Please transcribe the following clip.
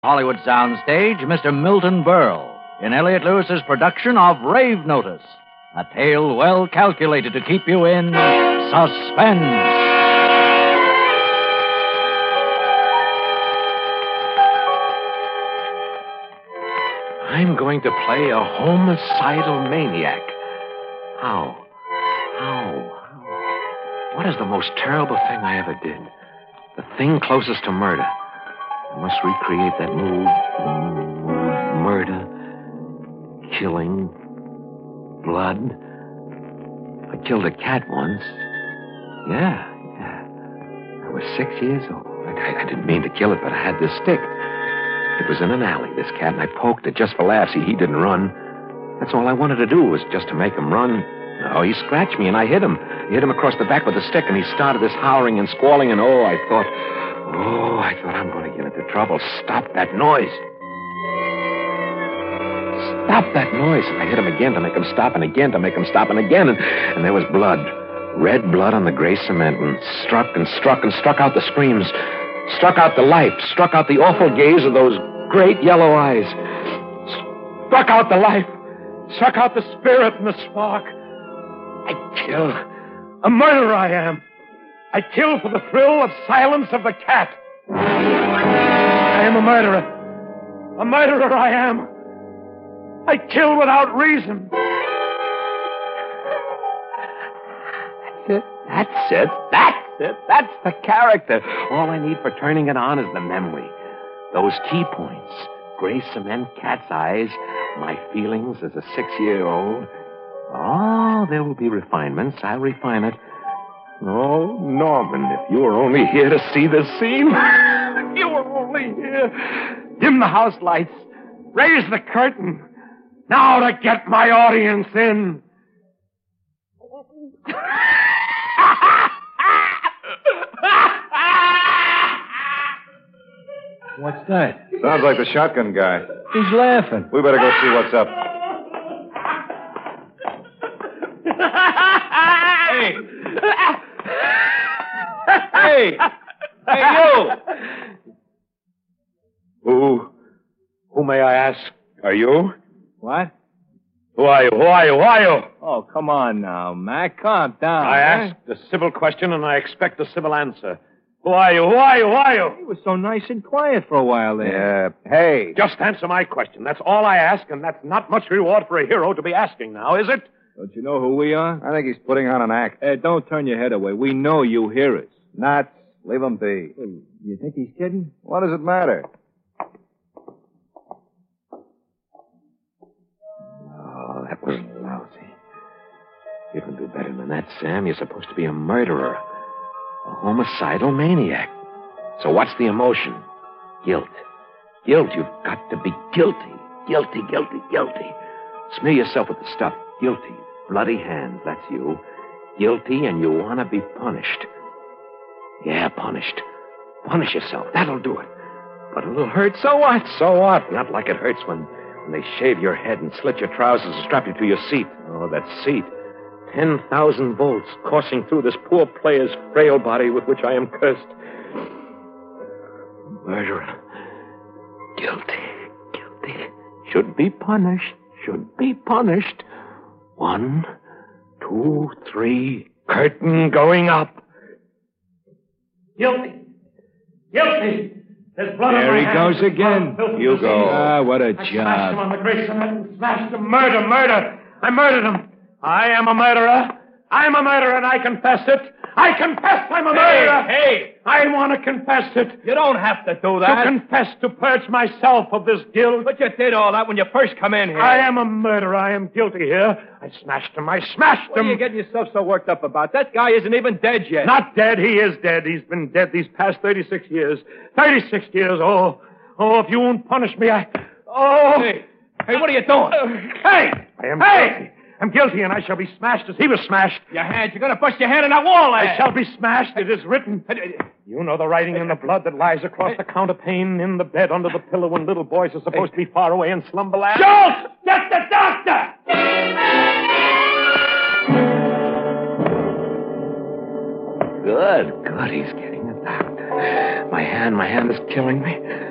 Hollywood soundstage, Mr. Milton Berle, in Elliot Lewis's production of Rave Notice, a tale well calculated to keep you in suspense. I'm going to play a homicidal maniac. How? What is the most terrible thing I ever did? The thing closest to murder. I must recreate that mood. Murder. Killing. Blood. I killed a cat once. Yeah. I was 6 years old. I didn't mean to kill it, but I had this stick. It was in an alley, this cat, and I poked it just for laughs. He didn't run. That's all I wanted to do was just to make him run. No, he scratched me, and I hit him. I hit him across the back with a stick, and he started this howling and squalling, and I thought I'm going to get into trouble. Stop that noise. Stop that noise. And I hit him again to make him stop, and again to make him stop, and again, and there was blood. Red blood on the gray cement, and struck out the screams. Struck out the life, struck out the awful gaze of those great yellow eyes. Struck out the life, struck out the spirit and the spark. I kill. A murderer I am. I kill for the thrill of silence of the cat. I am a murderer. A murderer I am. I kill without reason. That's it. That's the character. All I need for turning it on is the memory. Those key points. Gray cement, cat's eyes, my feelings as a 6-year-old. Oh, there will be refinements. I'll refine it. Oh, Norman, if you were only here to see this scene. If you were only here. Dim the house lights. Raise the curtain. Now to get my audience in. What's that? Sounds like the shotgun guy. He's laughing. We better go see what's up. Hey! Hey, you! Who may I ask? Are you? What? Who are you? Oh, come on now, Mac. Calm down. I asked a civil question, and I expect a civil answer. Who are you? He was so nice and quiet for a while there. Yeah. Hey. Just answer my question. That's all I ask, and that's not much reward for a hero to be asking now, is it? Don't you know who we are? I think he's putting on an act. Don't turn your head away. We know you hear us. Nuts. Leave him be. You think he's kidding? What does it matter? Oh, that was lousy. You can do better than that, Sam. You're supposed to be a murderer. A homicidal maniac. So what's the emotion? Guilt. Guilt. You've got to be guilty. Guilty. Smear yourself with the stuff. Guilty. Bloody hands. That's you. Guilty, and you want to be punished. Yeah, punished. Punish yourself. That'll do it. But it'll hurt. So what? Not like it hurts when they shave your head and slit your trousers and strap you to your seat. Oh, that seat. 10,000 volts coursing through this poor player's frail body with which I am cursed. Murderer. Guilty. Should be punished. 1, 2, 3. Curtain going up. Guilty. There's blood on my There he hands. goes again. You go. Ah, what a I smashed him job. on the gray cement and smashed him. Murder. I murdered him. I am a murderer. I'm a murderer, and I confess it. I confess I'm a murderer. Hey! I want to confess it. You don't have to do To that. confess, to purge myself of this guilt. But you did all that when you first come in here. I am a murderer. I am guilty here. I smashed him. What are you getting yourself so worked up about? That guy isn't even dead yet. Not dead. He is dead. He's been dead these past 36 years. 36 years. Oh, if you won't punish me, Hey, what are you doing? Hey! I am guilty. I'm guilty, and I shall be smashed as he was smashed. Your hands. You're going to bust your hand in that wall there. I shall be smashed. It is written. You know the writing in the blood that lies across the counterpane in the bed under the pillow when little boys are supposed to be far away in slumberland. Schultz! Get the doctor! Good. He's getting the doctor. My hand is killing me.